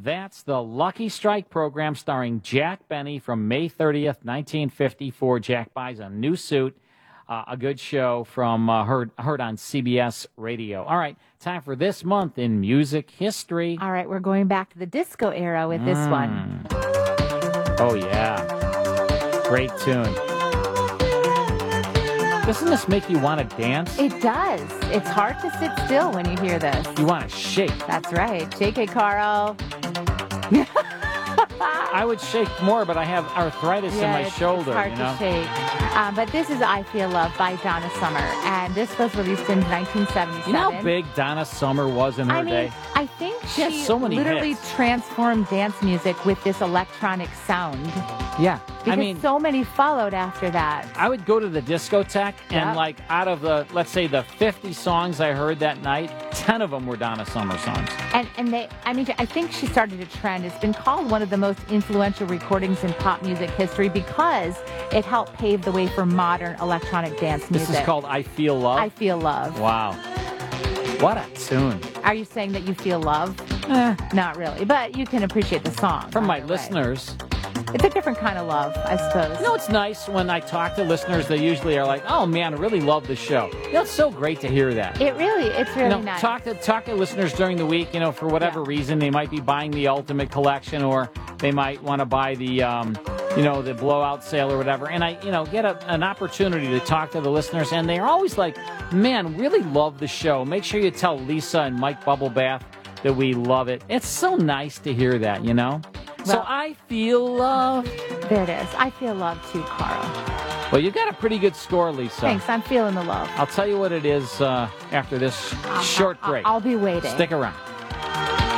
That's the Lucky Strike program starring Jack Benny from May 30th, 1954. Jack buys a new suit. A good show from heard on CBS Radio. All right, time for this month in music history. All right, we're going back to the disco era with this one. Oh, yeah. Great tune. Doesn't this make you want to dance? It does. It's hard to sit still when you hear this. You want to shake. That's right. Shake it, Carl. I would shake more, but I have arthritis in my shoulder. It's hard to shake. But this is I Feel Love by Donna Summer, and this was released in 1977. You know how big Donna Summer was in her day? I think she had so many literally hits. Transformed dance music with this electronic sound. Yeah. Because so many followed after that. I would go to the discotheque, and like out of the, let's say, the 50 songs I heard that night, 10 of them were Donna Summer songs. And I think she started a trend. It's been called one of the most influential recordings in pop music history because it helped pave the way for modern electronic dance music. This is called I Feel Love? I Feel Love. Wow. What a tune. Are you saying that you feel love? Not really, but you can appreciate the song. From my listeners. It's a different kind of love, I suppose. You know, it's nice when I talk to listeners, they usually are like, oh man, I really love the show. You know, it's so great to hear that. It's really nice. Talk to listeners during the week, for whatever reason, they might be buying the Ultimate Collection or they might want to buy the, the blowout sale or whatever. And I, get an opportunity to talk to the listeners and they're always like, man, really love the show. Make sure you tell Lisa and Mike Bubblebath that we love it. It's so nice to hear that, So I feel love. There it is. I feel love too, Carl. Well, you got a pretty good score, Lisa. Thanks. I'm feeling the love. I'll tell you what it is after this short break. I'll be waiting. Stick around.